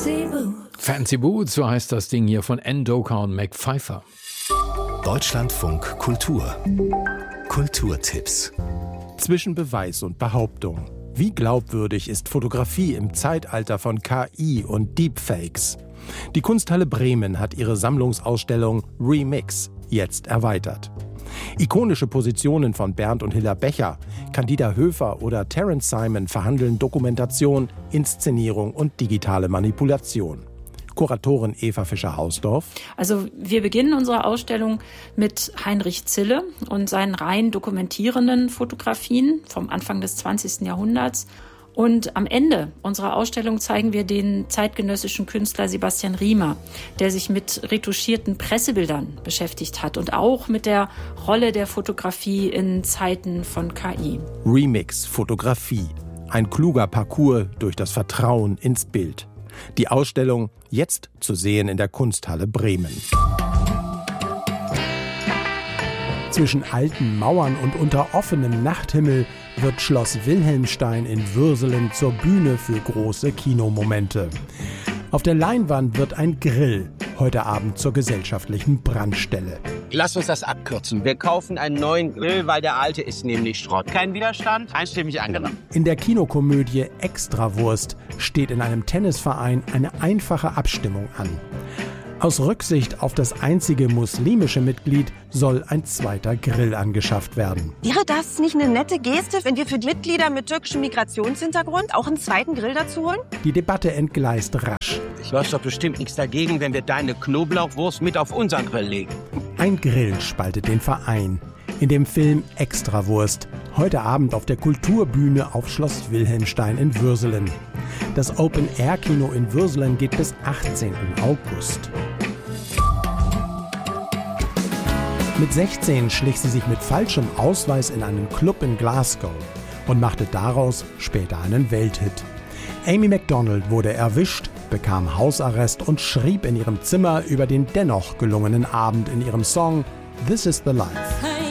Fancy Boots, so heißt das Ding hier von Ndoka und Mac Pfeiffer. Deutschlandfunk Kultur. Kulturtipps. Zwischen Beweis und Behauptung. Wie glaubwürdig ist Fotografie im Zeitalter von KI und Deepfakes? Die Kunsthalle Bremen hat ihre Sammlungsausstellung Remix jetzt erweitert. Ikonische Positionen von Bernd und Hilla Becher, Candida Höfer oder Terence Simon verhandeln Dokumentation, Inszenierung und digitale Manipulation. Kuratorin Eva Fischer-Hausdorf. Also wir beginnen unsere Ausstellung mit Heinrich Zille und seinen rein dokumentierenden Fotografien vom Anfang des 20. Jahrhunderts. Und am Ende unserer Ausstellung zeigen wir den zeitgenössischen Künstler Sebastian Riemer, der sich mit retuschierten Pressebildern beschäftigt hat und auch mit der Rolle der Fotografie in Zeiten von KI. Remix Fotografie. Ein kluger Parcours durch das Vertrauen ins Bild. Die Ausstellung jetzt zu sehen in der Kunsthalle Bremen. Zwischen alten Mauern und unter offenem Nachthimmel wird Schloss Wilhelmstein in Würselen zur Bühne für große Kinomomente. Auf der Leinwand wird ein Grill heute Abend zur gesellschaftlichen Brandstelle. Lass uns das abkürzen. Wir kaufen einen neuen Grill, weil der alte ist nämlich Schrott. Kein Widerstand? Einstimmig angenommen. In der Kinokomödie Extrawurst steht in einem Tennisverein eine einfache Abstimmung an. Aus Rücksicht auf das einzige muslimische Mitglied soll ein zweiter Grill angeschafft werden. Wäre das nicht eine nette Geste, wenn wir für Mitglieder mit türkischem Migrationshintergrund auch einen zweiten Grill dazu holen? Die Debatte entgleist rasch. Ich läuft doch bestimmt nichts dagegen, wenn wir deine Knoblauchwurst mit auf unseren Grill legen. Ein Grill spaltet den Verein. In dem Film Extrawurst. Heute Abend auf der Kulturbühne auf Schloss Wilhelmstein in Würselen. Das Open-Air-Kino in Würselen geht bis 18. August. Mit 16 schlich sie sich mit falschem Ausweis in einen Club in Glasgow und machte daraus später einen Welthit. Amy Macdonald wurde erwischt, bekam Hausarrest und schrieb in ihrem Zimmer über den dennoch gelungenen Abend in ihrem Song This is the Life.